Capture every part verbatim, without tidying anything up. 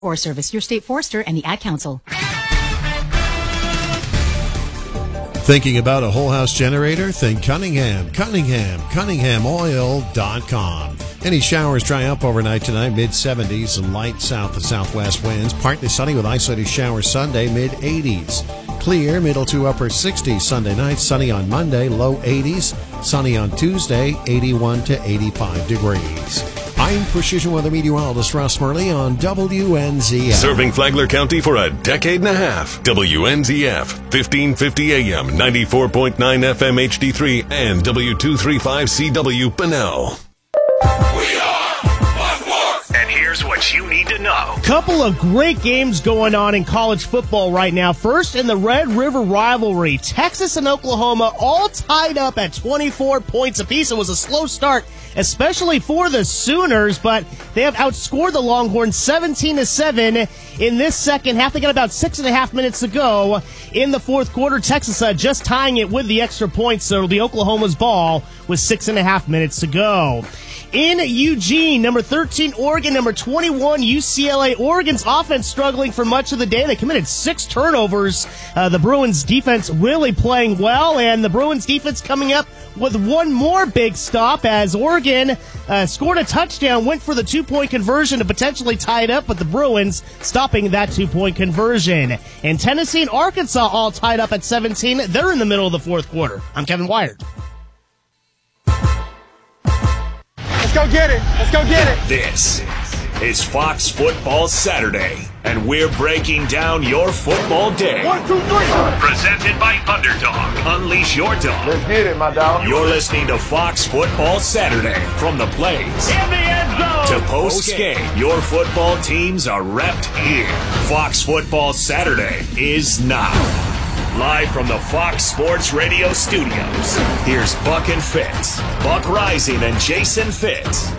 or service your state forester and the Ad Council. Thinking about a whole house generator? Think Cunningham. Cunningham. Cunningham Oil dot com. Any showers dry up overnight tonight, mid seventies and light south to southwest winds. Partly sunny with isolated showers Sunday, mid eighties. Clear, middle to upper sixties Sunday night. Sunny on Monday, low eighties. Sunny on Tuesday, eighty-one to eighty-five degrees. I'm Precision Weather Meteorologist Ross Murley on W N Z F. Serving Flagler County for a decade and a half. W N Z F, fifteen fifty A M, ninety-four point nine F M H D three, and W two thirty-five C W Bunnell. We are Buckworth. And here's what you need to know. Couple of great games going on in college football right now. First, in the Red River rivalry, Texas and Oklahoma all tied up at twenty-four points apiece. It was a slow start, especially for the Sooners, but they have outscored the Longhorns seventeen to seven in this second half. They got about six and a half minutes to go in the fourth quarter. Texas uh, just tying it with the extra points, so it'll be Oklahoma's ball with six and a half minutes to go. In Eugene, number thirteen, Oregon, number twenty-one, U C L A. Oregon's offense struggling for much of the day. They committed six turnovers. Uh, the Bruins defense really playing well, and the Bruins defense coming up with one more big stop as Oregon uh, scored a touchdown, went for the two-point conversion to potentially tie it up, but the Bruins stopping that two-point conversion. And Tennessee and Arkansas all tied up at seventeen. They're in the middle of the fourth quarter. I'm Kevin Wired. Let's go get it. Let's go get it. This is Fox Football Saturday, and we're breaking down your football day. One, two, three. Presented by Underdog. Unleash your dog. Let's get it, my dog. You're listening to Fox Football Saturday. From the plays In the end zone. to post-game, your football teams are repped here. Fox Football Saturday is now. Live from the Fox Sports Radio studios, here's Buck and Fitz. Buck Rising and Jason Fitz.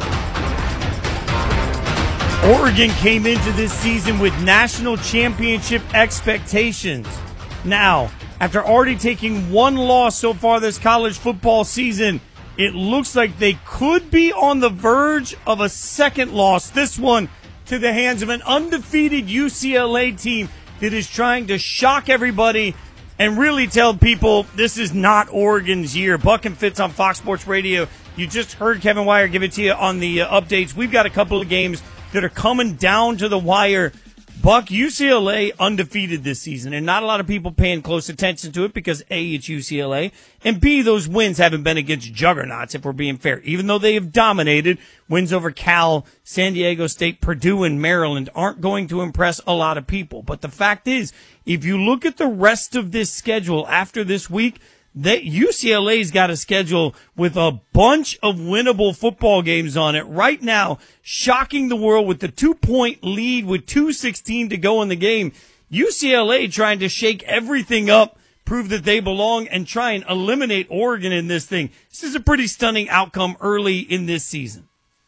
Oregon came into this season with national championship expectations. Now, after already taking one loss so far this college football season, it looks like they could be on the verge of a second loss. This one to the hands of an undefeated U C L A team that is trying to shock everybody and really tell people this is not Oregon's year. Buck and Fitz on Fox Sports Radio. You just heard Kevin Wire give it to you on the uh, updates. We've got a couple of games that are coming down to the wire. Buck, U C L A undefeated this season, and not a lot of people paying close attention to it because A, it's U C L A, and B, those wins haven't been against juggernauts, if we're being fair. Even though they have dominated, wins over Cal, San Diego State, Purdue, and Maryland aren't going to impress a lot of people. But the fact is, if you look at the rest of this schedule after this week, that U C L A's got a schedule with a bunch of winnable football games on it right now, shocking the world with the two-point lead with two sixteen to go in the game. U C L A trying to shake everything up, prove that they belong, and try and eliminate Oregon in this thing. This is a pretty stunning outcome early in this season.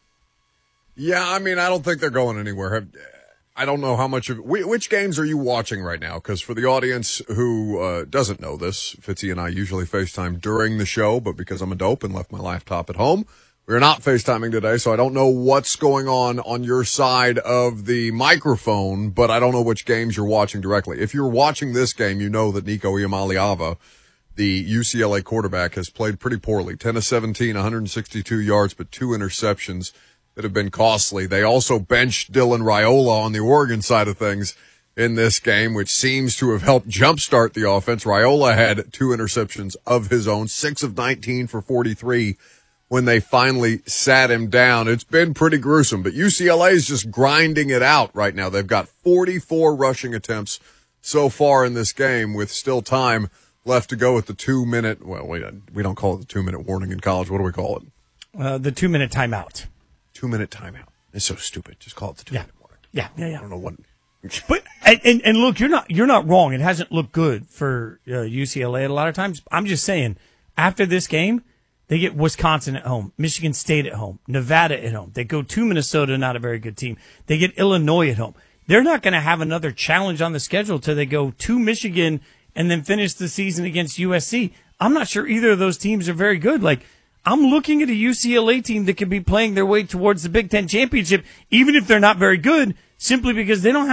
Yeah, I mean, I don't think they're going anywhere. I don't know how much of which games are you watching right now? Because for the audience who uh, doesn't know this, Fitzy and I usually FaceTime during the show, but because I'm a dope and left my laptop at home, we're not FaceTiming today, so I don't know what's going on on your side of the microphone, but I don't know which games you're watching directly. If you're watching this game, you know that Nico Iamaleava, the U C L A quarterback, has played pretty poorly. ten of seventeen, one hundred sixty-two yards, but two interceptions that have been costly. They also benched Dylan Raiola on the Oregon side of things in this game, which seems to have helped jumpstart the offense. Raiola had two interceptions of his own, six of nineteen for forty-three when they finally sat him down. It's been pretty gruesome, but U C L A is just grinding it out right now. They've got forty-four rushing attempts so far in this game with still time left to go at the two-minute, well, we, we don't call it the two-minute warning in college. What do we call it? Uh, the two-minute timeout. Two-minute timeout. It's so stupid. Just call it the two-minute yeah. warning. Yeah, yeah, yeah. I don't know what. But and, and and look, you're not you're not wrong. It hasn't looked good for uh, U C L A a lot of times. I'm just saying, after this game, they get Wisconsin at home, Michigan State at home, Nevada at home. They go to Minnesota, not a very good team. They get Illinois at home. They're not going to have another challenge on the schedule till they go to Michigan and then finish the season against U S C. I'm not sure either of those teams are very good. Like, I'm looking at a U C L A team that could be playing their way towards the Big Ten championship, even if they're not very good. simply because they don't have